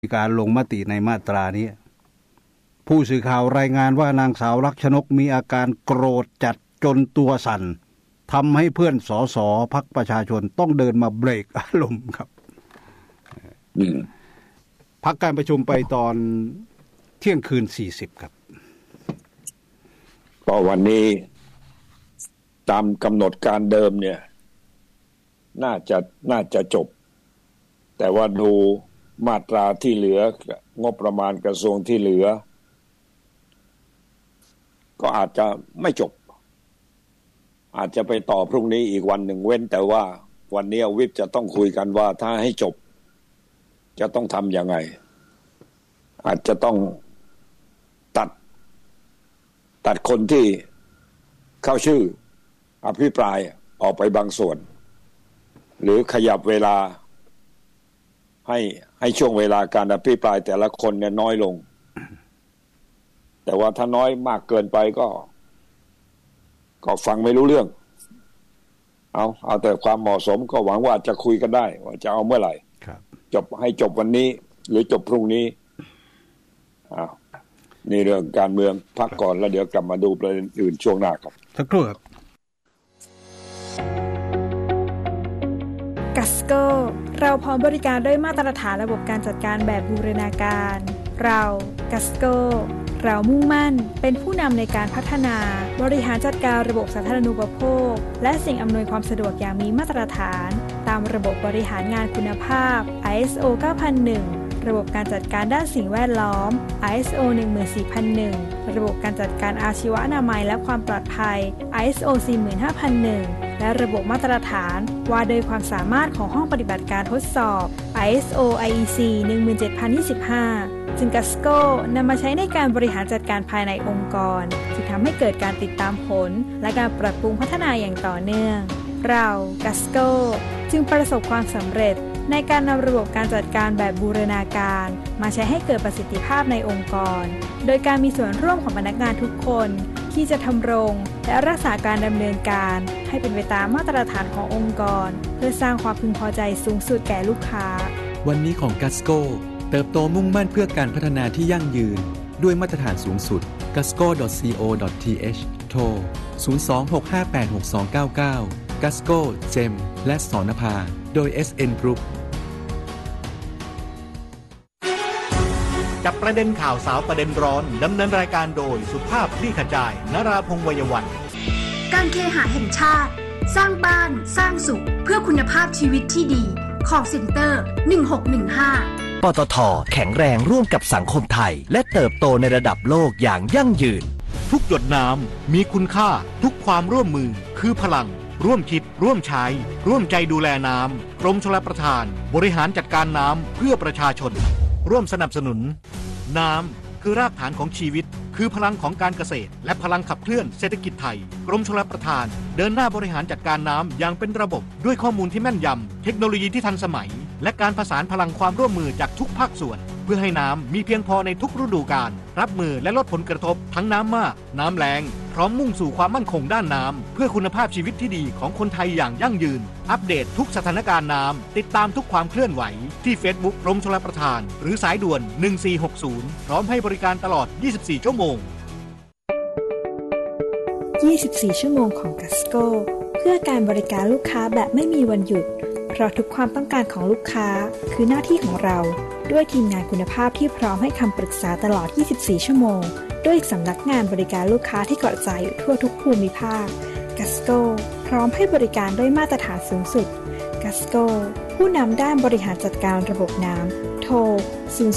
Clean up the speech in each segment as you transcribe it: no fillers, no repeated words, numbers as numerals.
มีการลงมติในมาตรานี้ผู้สื่อข่าวรายงานว่านางสาวลักษณกมีอาการโกรธจัดจนตัวสั่นทำให้เพื่อนสสพรรคประชาชนต้องเดินมาเบรกอารมณ์ครับพักการประชุมไปตอนเที่ยงคืน40ครับก็วันนี้ตามกำหนดการเดิมเนี่ยน่าจะจบแต่ว่าดูมาตราที่เหลืองบประมาณกระทรวงที่เหลือก็อาจจะไม่จบอาจจะไปต่อพรุ่งนี้อีกวันหนึ่งเว้นแต่ว่าวันนี้วิปจะต้องคุยกันว่าถ้าให้จบจะต้องทำยังไงอาจจะต้องตัดคนที่เข้าชื่ออภิปรายออกไปบางส่วนหรือขยับเวลาให้ช่วงเวลาการอภิปรายแต่ละคนเนี่ยน้อยลงแต่ว่าถ้าน้อยมากเกินไปก็ฟังไม่รู้เรื่องเอาแต่ความเหมาะสมก็หวังว่าจะคุยกันได้ว่าจะเอาเมื่อไหร่ให้จบวันนี้หรือจบพรุ่งนี้นี่เรื่องการเมืองพักก่อนแล้วเดี๋ยวกลับมาดูประเด็นอื่นช่วงหน้าครับสักครู่ครับกัสโก้เราพร้อมบริการด้วยมาตรฐานระบบการจัดการแบบบูรณาการเรากัสโก้เรามุ่งมั่นเป็นผู้นำในการพัฒนาบริหารจัดการระบบสาธารณูปโภคและสิ่งอำนวยความสะดวกอย่างมีมาตรฐานตามระบบบริหารงานคุณภาพ ISO 9001 ระบบการจัดการด้านสิ่งแวดล้อม ISO 14001 ระบบการจัดการอาชีวอนามัยและความปลอดภัย ISO 45001 และระบบมาตรฐานว่าโดยความสามารถของห้องปฏิบัติการทดสอบ ISO IEC 17025ซึ่งกัสโก้นำมาใช้ในการบริหารจัดการภายในองค์กรที่ทำให้เกิดการติดตามผลและการปรับปรุงพัฒนาอย่างต่อเนื่องเรากัสโก้จึงประสบความสำเร็จในการนำระบบการจัดการแบบบูรณาการมาใช้ให้เกิดประสิทธิภาพในองค์กรโดยการมีส่วนร่วมของพนักงานทุกคนที่จะทำรงและรักษาการดำเนินการให้เป็นไปตามมาตรฐานขององค์กรเพื่อสร้างความพึงพอใจสูงสุดแก่ลูกค้าวันนี้ของกัสโก้เติบโตมุ่งมั่นเพื่อการพัฒนาที่ยั่งยืนด้วยมาตรฐานสูงสุด gasco.co.th โทร 026586299 Gasco เจมและสนภาโดย SN Group จับประเด็นข่าวสาวประเด็นร้อนดำเนินรายการโดยสุภาพคลี่ขจายนราพงษ์ วัยวันการเคหะแห่งชาติสร้างบ้านสร้างสุขเพื่อคุณภาพชีวิตที่ดี Call Center 1615 ปตท.แข็งแรงร่วมกับสังคมไทยและเติบโตในระดับโลกอย่างยั่งยืนทุกหยดน้ำมีคุณค่าทุกความร่วมมือคือพลังร่วมคิดร่วมใช้ร่วมใจดูแลน้ำกรมชลประทานบริหารจัดการน้ำเพื่อประชาชนร่วมสนับสนุนน้ำคือรากฐานของชีวิตคือพลังของการเกษตรและพลังขับเคลื่อนเศรษฐกิจไทยกรมชลประทานเดินหน้าบริหารจัดการน้ำอย่างเป็นระบบด้วยข้อมูลที่แม่นยำเทคโนโลยีที่ทันสมัยและการผสานพลังความร่วมมือจากทุกภาคส่วนเพื่อให้น้ำมีเพียงพอในทุกฤดูกาลรับมือและลดผลกระทบทั้งน้ำมากน้ำแล้งพร้อมมุ่งสู่ความมั่นคงด้านน้ำเพื่อคุณภาพชีวิตที่ดีของคนไทยอย่างยั่งยืนอัปเดตทุกสถานการณ์น้ำติดตามทุกความเคลื่อนไหวที่ Facebook กรมชลประทานหรือสายด่วน1460พร้อมให้บริการตลอด24ชั่วโมง 24ชั่วโมงของกัสโก้เพื่อการบริการลูกค้าแบบไม่มีวันหยุดเพราะทุกความต้องการของลูกค้าคือหน้าที่ของเราด้วยทีมงานคุณภาพที่พร้อมให้คำปรึกษาตลอด24ชั่วโมงด้วยสำนักงานบริการลูกค้าที่กระจายอยู่ทั่วทุกภูมิภาคกัสโก้พร้อมให้บริการด้วยมาตรฐานสูงสุดกัสโก้ผู้นำด้านบริหารจัดการระบบน้ำโทร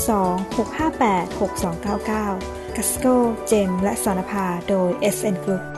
026586299 กัสโก้เจมและสนภาโดย SN Group